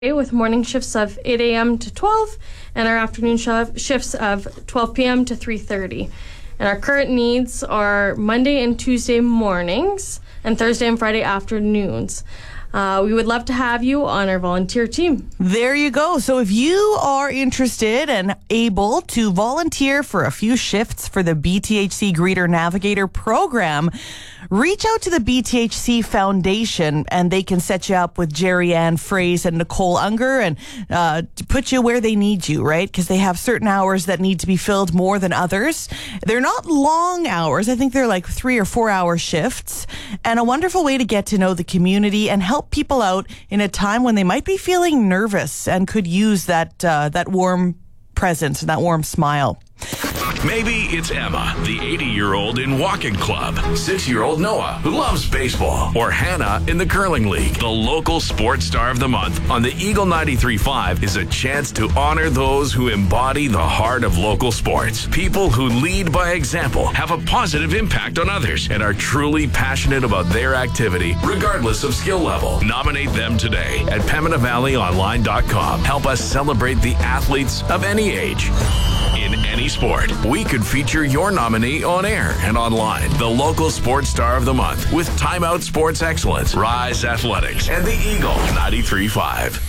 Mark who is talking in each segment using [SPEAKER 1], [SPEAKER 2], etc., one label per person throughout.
[SPEAKER 1] with morning shifts of 8 a.m. to 12 and our afternoon shifts of 12 p.m. to 3:30. And our current needs are Monday and Tuesday mornings and Thursday and Friday afternoons. We would love to have you on our volunteer team.
[SPEAKER 2] There you go. So if you are interested and able to volunteer for a few shifts for the BTHC Greeter Navigator program, reach out to the BTHC Foundation and they can set you up with Jerry Ann Fraze and Nicole Unger and put you where they need you, right? Because they have certain hours that need to be filled more than others. They're not long hours. I think they're like 3 or 4 hour shifts, and a wonderful way to get to know the community and help people out in a time when they might be feeling nervous and could use that warm presence and that warm smile.
[SPEAKER 3] Maybe it's Emma, the 80-year-old in walking club, 6-year-old Noah, who loves baseball, or Hannah in the curling league. The local sports star of the month on the Eagle 93.5 is a chance to honor those who embody the heart of local sports. People who lead by example, have a positive impact on others, and are truly passionate about their activity, regardless of skill level. Nominate them today at PembinaValleyOnline.com. Help us celebrate the athletes of any age. In any sport, we could feature your nominee on air and online. The local sports star of the month with Time Out Sports Excellence, Rise Athletics, and the Eagle 93.5.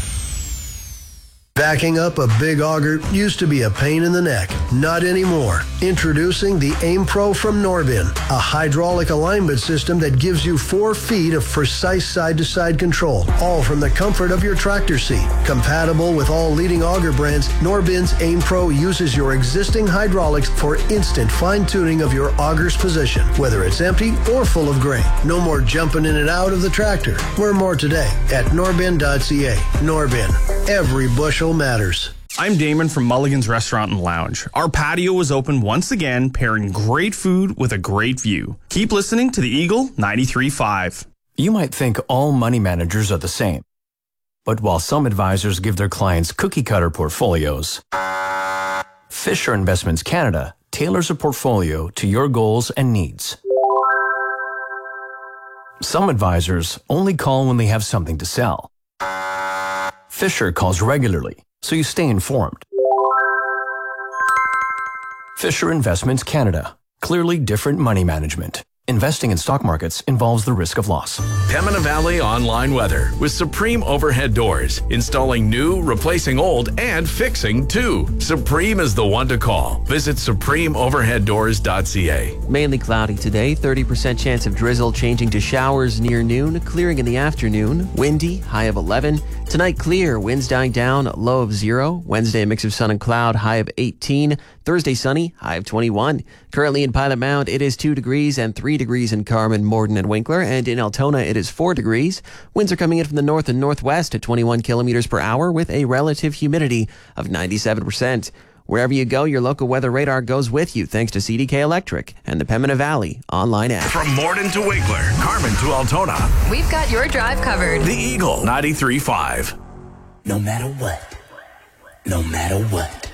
[SPEAKER 4] Backing up a big auger used to be a pain in the neck. Not anymore. Introducing the Aim Pro from Norbin, a hydraulic alignment system that gives you 4 feet of precise side-to-side control, all from the comfort of your tractor seat. Compatible with all leading auger brands, Norbin's Aim Pro uses your existing hydraulics for instant fine-tuning of your auger's position, whether it's empty or full of grain. No more jumping in and out of the tractor. Learn more today at norbin.ca. Norbin. Every bushel matters.
[SPEAKER 5] I'm Damon from Mulligan's Restaurant and Lounge. Our patio is open once again, pairing great food with a great view. Keep listening to the Eagle 93.5.
[SPEAKER 6] You might think all money managers are the same. But while some advisors give their clients cookie-cutter portfolios, Fisher Investments Canada tailors a portfolio to your goals and needs. Some advisors only call when they have something to sell. Fisher calls regularly, so you stay informed. Fisher Investments Canada. Clearly different money management. Investing in stock markets involves the risk of loss.
[SPEAKER 3] Pembina Valley Online Weather with Supreme Overhead Doors. Installing new, replacing old, and fixing too. Supreme is the one to call. Visit supremeoverheaddoors.ca.
[SPEAKER 7] Mainly cloudy today, 30% chance of drizzle changing to showers near noon, clearing in the afternoon, windy, high of 11. Tonight clear, winds dying down, low of 0. Wednesday a mix of sun and cloud, high of 18. Thursday sunny, high of 21. Currently in Pilot Mound, it is 2 degrees and 3 degrees in Carman, Morden, and Winkler, and in Altona it is 4 degrees. Winds are coming in from the north and northwest at 21 kilometers per hour with a relative humidity of 97%. Wherever you go, your local weather radar goes with you thanks to CDK Electric and the Pembina Valley online app.
[SPEAKER 3] From Morden to Winkler, Carman to Altona,
[SPEAKER 8] we've got your drive covered.
[SPEAKER 3] The Eagle 93.5.
[SPEAKER 9] No matter what. No matter what.